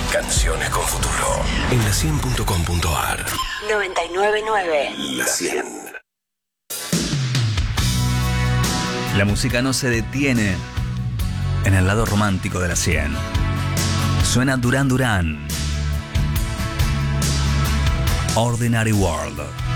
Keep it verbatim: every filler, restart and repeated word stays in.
Canciones con futuro. En la cien punto com punto a r. noventa y nueve punto nueve. La cien. La música no se detiene en el lado romántico de la cien. Suena Duran Duran. Ordinary World.